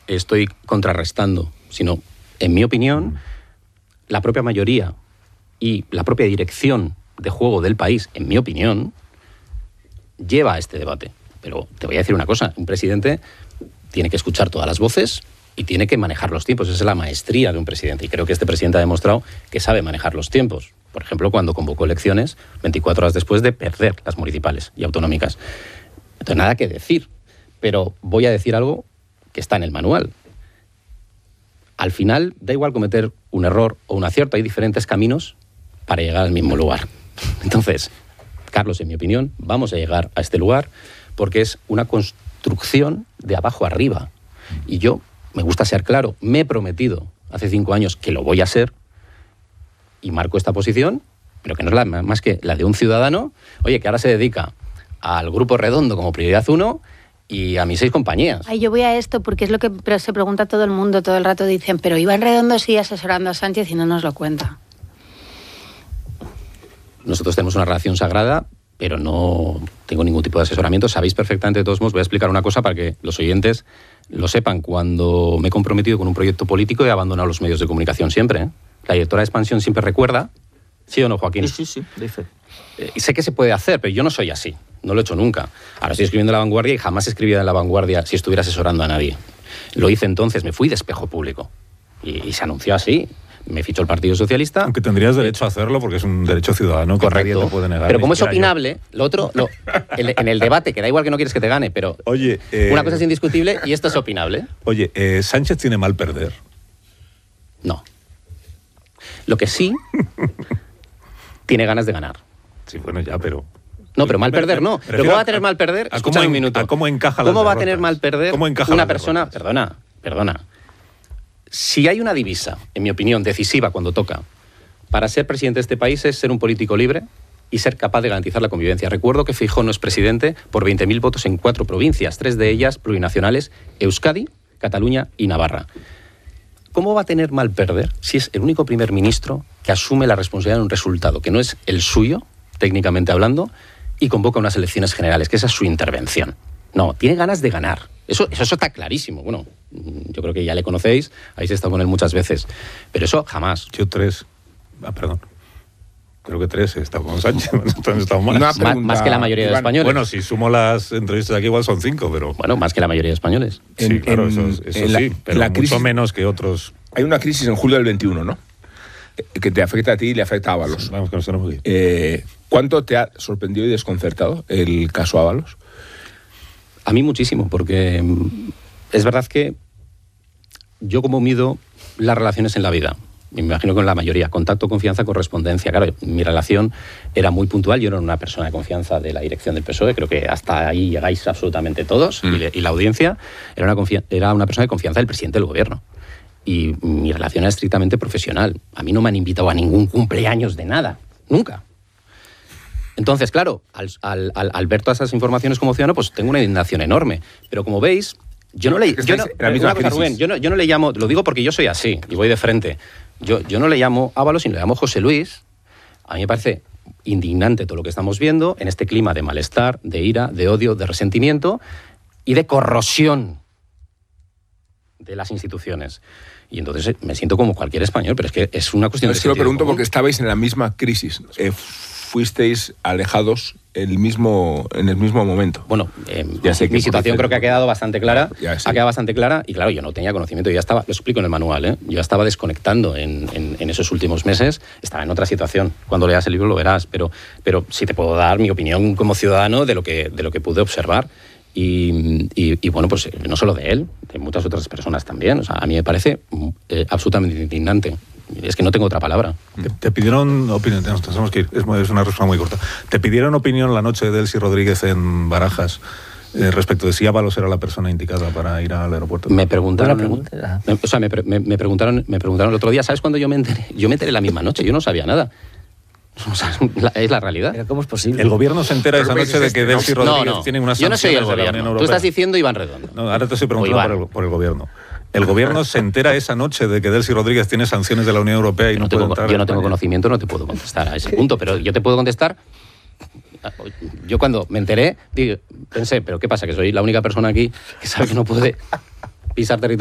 estoy contrarrestando, sino, en mi opinión, la propia mayoría y la propia dirección de juego del país, en mi opinión, lleva a este debate. Pero te voy a decir una cosa, un presidente tiene que escuchar todas las voces y tiene que manejar los tiempos. Esa es la maestría de un presidente. Y creo que este presidente ha demostrado que sabe manejar los tiempos. Por ejemplo, cuando convocó elecciones 24 horas después de perder las municipales y autonómicas. Entonces, nada que decir. Pero voy a decir algo que está en el manual. Al final, da igual cometer un error o un acierto. Hay diferentes caminos para llegar al mismo lugar. Entonces, Carlos, en mi opinión, vamos a llegar a este lugar porque es una construcción de abajo arriba. Y yo, me gusta ser claro, me he prometido hace 5 años que lo voy a ser y marco esta posición, pero que no es más que la de un ciudadano, oye, que ahora se dedica al Grupo Redondo como prioridad 1 y a mis 6 compañías. Ay, yo voy a esto porque es lo que se pregunta todo el mundo, todo el rato dicen, pero Iván Redondo sigue asesorando a Sánchez y no nos lo cuenta. Nosotros tenemos una relación sagrada, pero no tengo ningún tipo de asesoramiento. Sabéis perfectamente, de todos modos, voy a explicar una cosa para que los oyentes lo sepan. Cuando me he comprometido con un proyecto político he abandonado los medios de comunicación siempre, ¿eh? La directora de Expansión siempre recuerda, ¿sí o no, Joaquín? Sí, dice. Y sé que se puede hacer, pero yo no soy así, no lo he hecho nunca. Ahora estoy escribiendo en La Vanguardia y jamás escribiría en La Vanguardia si estuviera asesorando a nadie. Lo hice entonces, me fui de espejo público y se anunció así. Me fichó el Partido Socialista. Aunque tendrías derecho a hacerlo porque es un derecho ciudadano que nadie te puede negar. Pero como es opinable, en el debate, que da igual que no quieres que te gane, pero oye, una cosa es indiscutible y esto es opinable. Oye, ¿Sánchez tiene mal perder? No. Lo que sí, tiene ganas de ganar. Sí, bueno, ya, pero... No, pero mal perder no. Pero ¿cómo va a tener mal perder? Escúchame un minuto. ¿Cómo encaja ¿Cómo va a derrotas? tener mal perder una persona? Perdona. Si hay una divisa, en mi opinión, decisiva cuando toca, para ser presidente de este país es ser un político libre y ser capaz de garantizar la convivencia. Recuerdo que Feijóo no es presidente por 20.000 votos en 4 provincias, 3 de ellas plurinacionales, Euskadi, Cataluña y Navarra. ¿Cómo va a tener mal perder si es el único primer ministro que asume la responsabilidad de un resultado que no es el suyo, técnicamente hablando, y convoca unas elecciones generales, que esa es su intervención? No, tiene ganas de ganar. Eso está clarísimo. Bueno, yo creo que ya le conocéis, habéis estado con él muchas veces, pero eso jamás. Yo 3. Perdón. Creo que 3 he estado con Sánchez. Entonces estado más que la mayoría de españoles. Bueno, si sumo las entrevistas aquí igual son 5, pero... Bueno, más que la mayoría de españoles. Sí, claro, eso sí, pero mucho crisis, menos que otros. Hay una crisis en julio del 21, ¿no? Que te afecta a ti y le afecta a Ábalos. Vamos, que nos tenemos que ir. ¿Cuánto te ha sorprendido y desconcertado el caso Ábalos? A mí muchísimo, porque es verdad que yo como mido las relaciones en la vida, me imagino que con la mayoría, contacto, confianza, correspondencia. Claro, mi relación era muy puntual, yo era una persona de confianza de la dirección del PSOE, creo que hasta ahí llegáis absolutamente todos, y la audiencia era una persona de confianza del presidente del gobierno. Y mi relación era estrictamente profesional. A mí no me han invitado a ningún cumpleaños de nada, nunca. Entonces, claro, al ver todas esas informaciones como ciudadano, pues tengo una indignación enorme. Pero como veis, yo no le llamo, lo digo porque yo soy así y voy de frente. Yo no le llamo Ábalos, sino le llamo José Luis. A mí me parece indignante todo lo que estamos viendo en este clima de malestar, de ira, de odio, de resentimiento y de corrosión de las instituciones. Y entonces me siento como cualquier español, pero es que es una cuestión de... Es que lo pregunto porque estabais en la misma crisis. Fuisteis alejados en el mismo momento. Bueno, mi situación creo que ha quedado bastante clara. Ha quedado bastante clara y claro, yo no tenía conocimiento. Yo ya estaba, lo explico en el manual, yo ya estaba desconectando en esos últimos meses. Estaba en otra situación. Cuando leas el libro lo verás. Pero sí te puedo dar mi opinión como ciudadano de lo que pude observar. Y bueno, pues no solo de él, de muchas otras personas también. O sea, a mí me parece absolutamente indignante. Es que no tengo otra palabra. Te pidieron opinión, tenemos que ir, es una respuesta muy corta. ¿Te pidieron opinión la noche de Delcy Rodríguez en Barajas respecto de si Ábalos era la persona indicada para ir al aeropuerto? Me preguntaron, me preguntaron el otro día, ¿sabes cuándo yo me enteré? Yo me enteré la misma noche, yo no sabía nada. O sea, es la realidad. ¿Pero cómo es posible? El gobierno se entera esa noche de que Delcy Rodríguez tiene unas yo no soy sanciones el de la Unión gobierno. Europea. Tú estás diciendo Iván Redondo. No, ahora te estoy preguntando por el gobierno. El gobierno se entera esa noche de que Delcy Rodríguez tiene sanciones de la Unión Europea y no puede entrar. Yo no tengo conocimiento, no te puedo contestar a ese punto, pero yo te puedo contestar. Yo cuando me enteré, pensé, ¿pero qué pasa? Que soy la única persona aquí que sabe que no puede pisar territorio.